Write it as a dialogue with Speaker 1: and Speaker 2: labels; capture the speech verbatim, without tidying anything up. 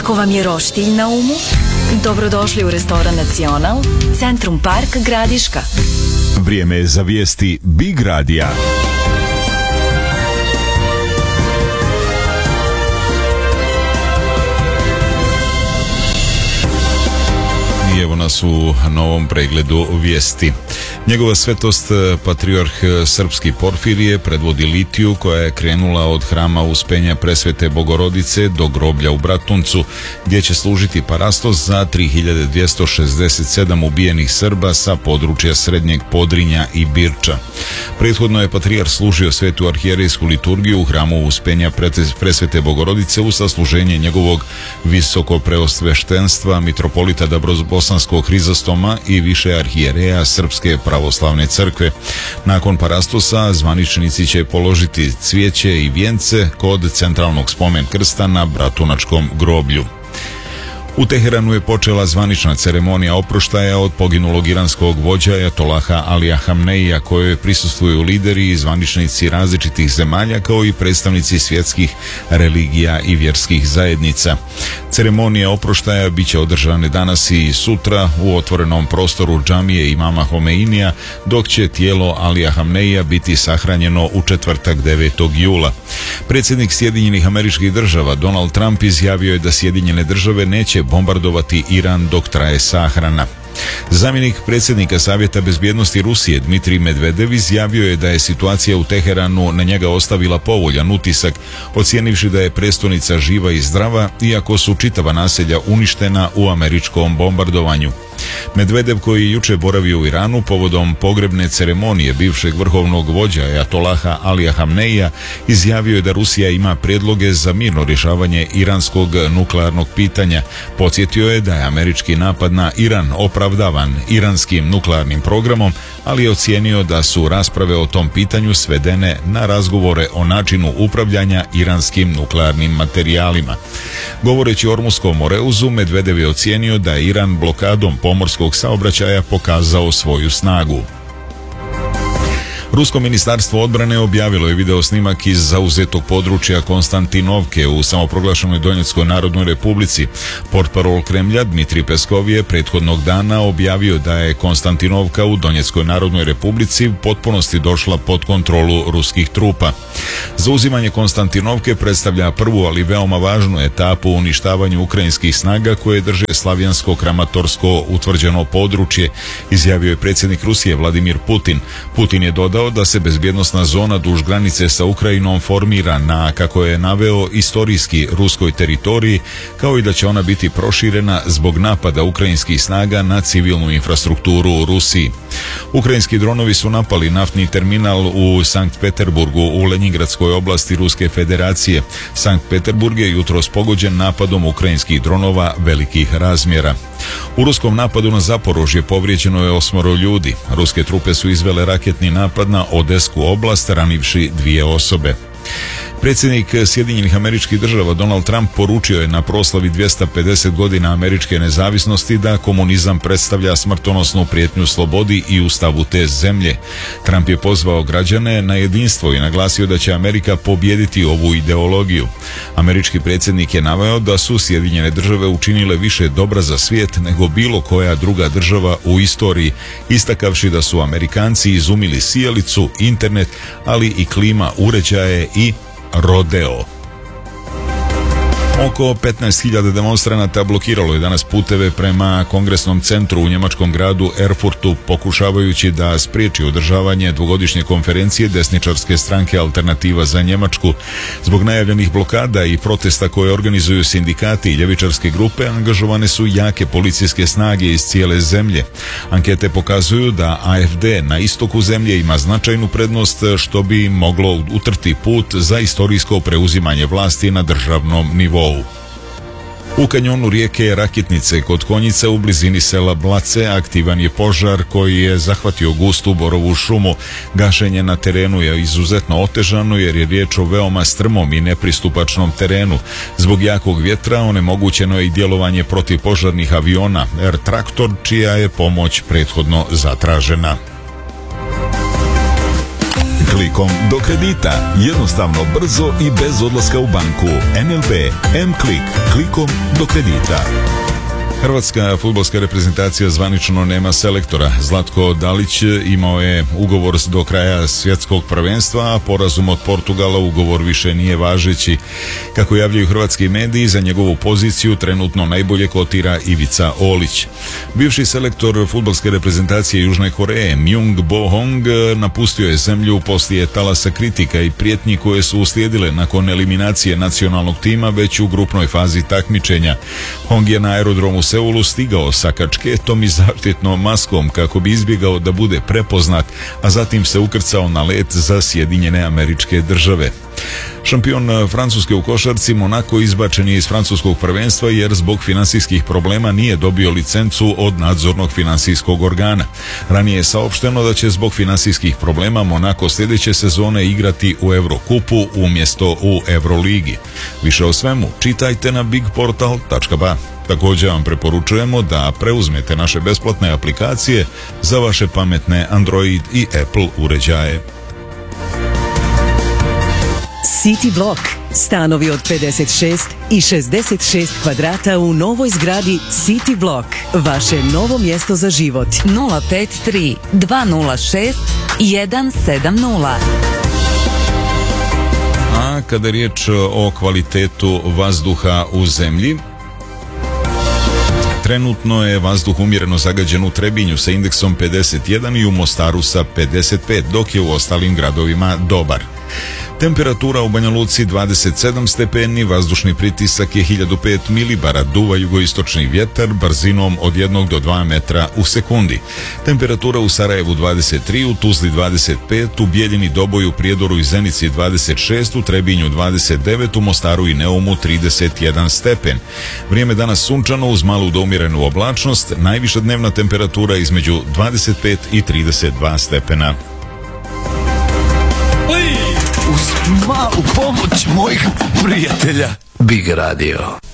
Speaker 1: Ako vam je roštilj na umu, dobrodošli u restoran Nacional, Centrum Park Gradiška.
Speaker 2: Vrijeme je za vijesti Big Radija. I evo nas u novom pregledu vijesti. Njegova svetost patrijarh srpski Porfirije predvodi litiju koja je krenula od hrama Uspenja Presvete Bogorodice do groblja u Bratuncu, gdje će služiti parastos za tri hiljade dvjesto šezdeset sedam ubijenih Srba sa područja Srednjeg Podrinja i Birča. Prethodno je patrijarh služio svetu arhijerejsku liturgiju u hramu Uspenja Presvete Bogorodice u sasluženje njegovog visoko preosveštenstva mitropolita Dabrobosanskog Hrizostoma i više arhijereja Srpske pravoslavne crkve. Nakon parastosa zvaničnici će položiti cvijeće i vijence kod centralnog spomen krsta na Bratunačkom groblju. U Teheranu je počela zvanična ceremonija oproštaja od poginulog iranskog vođa Ajatolaha Alija Hamneija, kojoj prisustvuju lideri i zvaničnici različitih zemalja kao i predstavnici svjetskih religija i vjerskih zajednica. Ceremonije oproštaja bit će održane danas i sutra u otvorenom prostoru džamije imama Homeinija, dok će tijelo Alija Hamneija biti sahranjeno u četvrtak devetog jula. Predsjednik Sjedinjenih Američkih Država Donald Trump izjavio je da Sjedinjene Države neće bombardovati Iran dok traje sahrana. Zamjenik predsjednika Savjeta bezbjednosti Rusije Dmitrij Medvedev izjavio je da je situacija u Teheranu na njega ostavila povoljan utisak, ocijenivši da je prestolnica živa i zdrava, iako su čitava naselja uništena u američkom bombardovanju. Medvedev, koji je juče boravio u Iranu povodom pogrebne ceremonije bivšeg vrhovnog vođa Ajatolaha Alija Hamneija, izjavio je da Rusija ima prijedloge za mirno rješavanje iranskog nuklearnog pitanja. Podsjetio je da je američki napad na Iran opravdavan iranskim nuklearnim programom, ali je ocijenio da su rasprave o tom pitanju svedene na razgovore o načinu upravljanja iranskim nuklearnim materijalima. Govoreći o Ormuskom Moreuzu, Medvedev je ocijenio da je Iran blokadom pomorskog saobraćaja pokazao svoju snagu. Rusko ministarstvo odbrane objavilo je video snimak iz zauzetog područja Konstantinovke u samoproglašenoj Donjeckoj Narodnoj Republici. Portparol Kremlja Dmitrij Peskov je prethodnog dana objavio da je Konstantinovka u Donjeckoj Narodnoj Republici u potpunosti došla pod kontrolu ruskih trupa. Zauzimanje Konstantinovke predstavlja prvu, ali veoma važnu etapu u uništavanju ukrajinskih snaga koje drže slavijansko-kramatorsko utvrđeno područje, izjavio je predsjednik Rusije Vladimir Putin. Putin je dodao da se bezbjednosna zona duž granice sa Ukrajinom formira na, kako je naveo, istorijski ruskoj teritoriji, kao i da će ona biti proširena zbog napada ukrajinskih snaga na civilnu infrastrukturu u Rusiji. Ukrajinski dronovi su napali naftni terminal u Sankt Peterburgu u Lenjingradskoj oblasti Ruske federacije. Sankt Peterburg je jutros pogođen napadom ukrajinskih dronova velikih razmjera. U ruskom napadu na Zaporožje povrijeđeno je osmoro ljudi. Ruske trupe su izvele raketni napad na Odesku oblast, ranivši dvije osobe. Predsjednik Sjedinjenih Američkih Država Donald Trump poručio je na proslavi dvjesto pedeset godina američke nezavisnosti da komunizam predstavlja smrtonosnu prijetnju slobodi i ustavu te zemlje. Trump je pozvao građane na jedinstvo i naglasio da će Amerika pobijediti ovu ideologiju. Američki predsjednik je naveo da su Sjedinjene Države učinile više dobra za svijet nego bilo koja druga država u istoriji, istakavši da su Amerikanci izumili sijalicu, internet, ali i klima uređaje i rodeo. Oko petnaest hiljada demonstranata blokiralo je danas puteve prema kongresnom centru u njemačkom gradu Erfurtu, pokušavajući da spriječi održavanje dvogodišnje konferencije desničarske stranke Alternativa za Njemačku. Zbog najavljenih blokada i protesta koje organizuju sindikati i ljevičarske grupe, angažovane su jake policijske snage iz cijele zemlje. Ankete pokazuju da A F D na istoku zemlje ima značajnu prednost, što bi moglo utrti put za istorijsko preuzimanje vlasti na državnom nivou. U kanjonu rijeke Rakitnice kod Konjica u blizini sela Blace aktivan je požar koji je zahvatio gustu borovu šumu. Gašenje na terenu je izuzetno otežano jer je riječ o veoma strmom i nepristupačnom terenu. Zbog jakog vjetra onemogućeno je i djelovanje protivpožarnih aviona Air Traktor, čija je pomoć prethodno zatražena.
Speaker 3: klikom do kredita. Jednostavno, brzo i bez odlaska u banku. N L B M-Klik. Klikom do kredita.
Speaker 2: Hrvatska fudbalska reprezentacija zvanično nema selektora. Zlatko Dalić imao je ugovor do kraja svjetskog prvenstva, a porazum od Portugala ugovor više nije važeći. Kako javljaju hrvatski mediji, za njegovu poziciju trenutno najbolje kotira Ivica Olić. Bivši selektor fudbalske reprezentacije Južne Koreje Myung Bo Hong napustio je zemlju poslije talasa kritika i prijetnji koje su uslijedile nakon eliminacije nacionalnog tima već u grupnoj fazi takmičenja. Hong je na aerodromu Seulu stigao sa kačketom i zaštitnom maskom kako bi izbjegao da bude prepoznat, a zatim se ukrcao na let za Sjedinjene Američke Države. Šampion Francuske u košarci Monaco izbačen je iz francuskog prvenstva jer zbog financijskih problema nije dobio licencu od nadzornog financijskog organa. Ranije je saopšteno da će zbog financijskih problema Monaco sljedeće sezone igrati u Eurokupu umjesto u Euroligi. Više o svemu čitajte na big portal tačka ba. Također vam preporučujemo da preuzmete naše besplatne aplikacije za vaše pametne Android i Apple uređaje.
Speaker 4: City Block. Stanovi od pedeset šest i šezdeset šest kvadrata u novoj zgradi City Block. Vaše novo mjesto za život.
Speaker 5: nula pet tri dva nula šest jedan sedam nula.
Speaker 2: A kada je riječ o kvalitetu vazduha u zemlji, trenutno je vazduh umjereno zagađen u Trebinju sa indeksom pedeset jedan i u Mostaru sa pedeset pet, dok je u ostalim gradovima dobar. Temperatura u Banja Luci dvadeset sedam stepeni, vazdušni pritisak je hiljadu pet milibara, duva jugoistočni vjetar brzinom od jednog do dva metra u sekundi. Temperatura u Sarajevu dvadeset tri, u Tuzli dvadeset pet, u Bijeljini, Doboju, Prijedoru i Zenici dvadeset šest, u Trebinju dvadeset devet, u Mostaru i Neumu trideset jedan stepen. Vrijeme danas sunčano uz malu do umjerenu oblačnost, najviša dnevna temperatura između dvadeset pet i trideset dva stepena.
Speaker 6: Uz malu pomoć mojih prijatelja Big Radio.